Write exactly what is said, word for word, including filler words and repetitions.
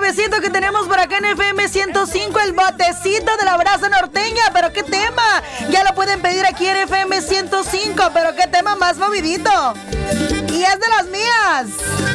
nuevecito que tenemos por acá en F M ciento cinco, el botecito de la brasa norteña. Pero qué tema, ya lo pueden pedir aquí en F M ciento cinco. Pero qué tema más movidito. Y es de las mías.